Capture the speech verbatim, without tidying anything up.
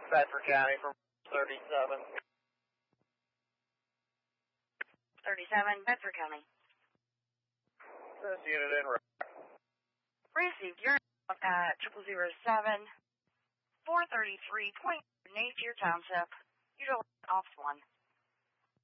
Bedford County from thirty-seven. thirty-seven, Bedford County. This unit in route. Received. You're at triple zero seven, four thirty-three, Point Napier Township. Usual off one.